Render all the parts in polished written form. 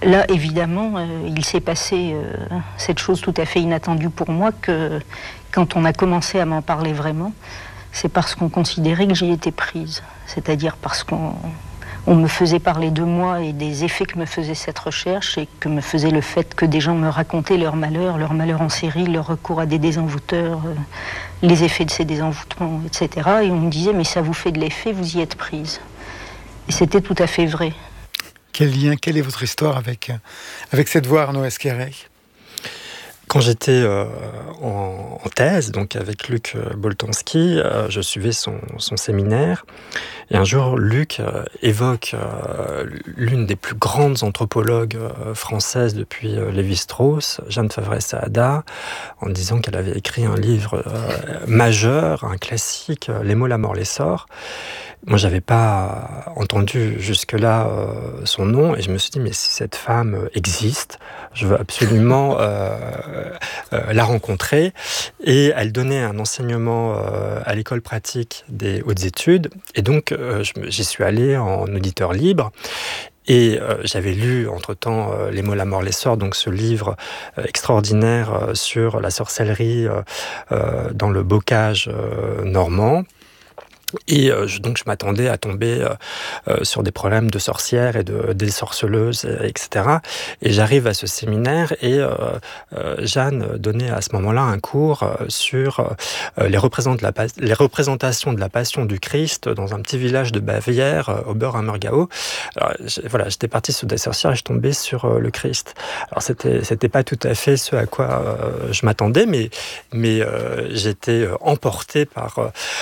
Là, évidemment, il s'est passé cette chose tout à fait inattendue pour moi, que quand on a commencé à m'en parler vraiment, c'est parce qu'on considérait que j'y étais prise. C'est-à-dire parce qu'on me faisait parler de moi et des effets que me faisait cette recherche, et que me faisait le fait que des gens me racontaient leurs malheurs en série, leur recours à des désenvoûteurs, les effets de ces désenvoûtements, etc. Et on me disait, mais ça vous fait de l'effet, vous y êtes prise. Et c'était tout à fait vrai. Quel lien, quelle est votre histoire avec cette voix, Arnaud Esquerret ? Quand j'étais en thèse, donc avec Luc Boltanski, je suivais son séminaire. Et un jour, Luc évoque l'une des plus grandes anthropologues françaises depuis Lévi-Strauss, Jeanne Favret-Saada, en disant qu'elle avait écrit un livre majeur, un classique, Les mots, la mort, l'essor. Moi, j'avais pas entendu jusque-là son nom, et je me suis dit, mais si cette femme existe, je veux absolument la rencontrer. Et elle donnait un enseignement à l'école pratique des hautes études, et donc j'y suis allé en auditeur libre. Et j'avais lu entre-temps Les mots, la mort, l'essor, donc ce livre extraordinaire sur la sorcellerie dans le bocage normand. Et donc je m'attendais à tomber sur des problèmes de sorcières et des sorceleuses, etc. Et j'arrive à ce séminaire, et Jeanne donnait à ce moment-là un cours sur les représentations de la Passion du Christ dans un petit village de Bavière, Oberammergau. Alors, voilà, j'étais parti sur des sorcières et je tombais sur le Christ. Alors c'était pas tout à fait ce à quoi je m'attendais, mais j'étais emporté par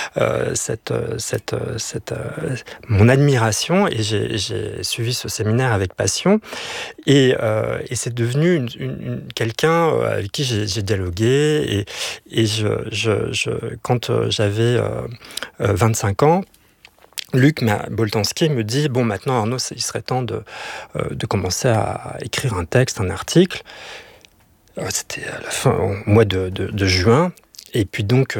mon admiration, et j'ai suivi ce séminaire avec passion, et c'est devenu quelqu'un avec qui j'ai dialogué, et quand j'avais 25 ans, Luc Boltanski me dit, bon, maintenant Arnaud, il serait temps de commencer à écrire un texte, un article. C'était à la fin, au mois de juin. Et puis donc,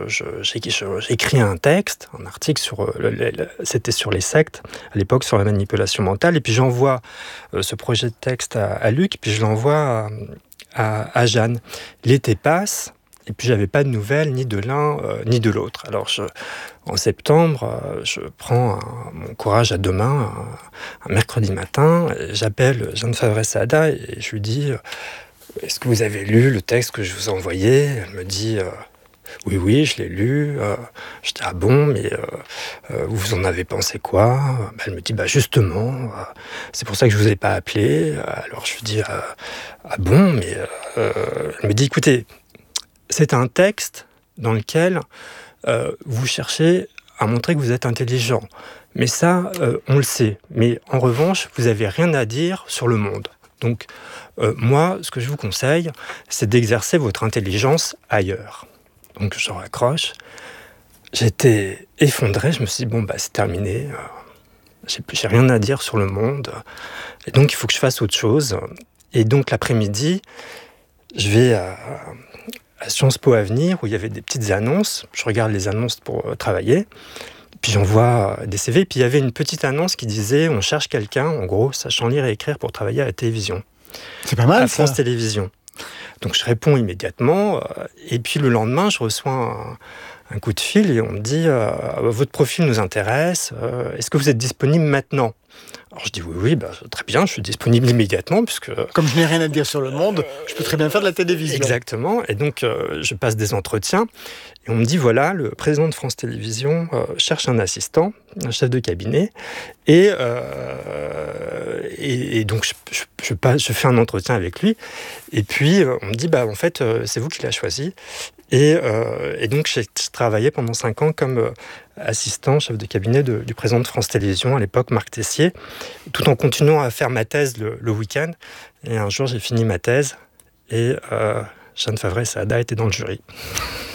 j'écris un texte, un article c'était sur les sectes, à l'époque sur la manipulation mentale, et puis j'envoie ce projet de texte à Luc, puis je l'envoie à Jeanne. L'été passe, et puis j'avais pas de nouvelles ni de l'un ni de l'autre. Alors en septembre, je prends mon courage à deux mains, un mercredi matin, j'appelle Jeanne Favret-Saada et je lui dis... Est-ce que vous avez lu le texte que je vous ai envoyé ? Elle me dit oui, je l'ai lu. Je dis ah bon, mais vous en avez pensé quoi ? Elle me dit justement, c'est pour ça que je vous ai pas appelé. Alors je lui dis ah bon, mais elle me dit écoutez, c'est un texte dans lequel vous cherchez à montrer que vous êtes intelligent. Mais ça, on le sait. Mais en revanche, vous avez rien à dire sur le monde. Donc, moi, ce que je vous conseille, c'est d'exercer votre intelligence ailleurs. Donc, je raccroche. J'étais effondré. Je me suis dit, bon, c'est terminé. J'ai rien à dire sur le monde. Et donc, il faut que je fasse autre chose. Et donc, l'après-midi, je vais à Sciences Po Avenir, où il y avait des petites annonces. Je regarde les annonces pour travailler. Puis j'envoie des CV, puis il y avait une petite annonce qui disait « On cherche quelqu'un, en gros, sachant lire et écrire pour travailler à la télévision. » C'est pas mal, à France Télévisions. Donc je réponds immédiatement, et puis le lendemain, je reçois un coup de fil, et on me dit « Votre profil nous intéresse, est-ce que vous êtes disponible maintenant ?» Alors je dis oui, très bien, je suis disponible immédiatement, puisque... Comme je n'ai rien à dire sur le monde, je peux très bien faire de la télévision. Exactement, et donc je passe des entretiens, et on me dit, voilà, le président de France Télévisions cherche un assistant, un chef de cabinet, et donc je fais un entretien avec lui, et puis on me dit, en fait, c'est vous qui l'avez choisi. Et donc, j'ai travaillé pendant 5 ans comme assistant, chef de cabinet du président de France Télévisions, à l'époque, Marc Tessier, tout en continuant à faire ma thèse le week-end. Et un jour, j'ai fini ma thèse et Jeanne Favret-Saada était dans le jury.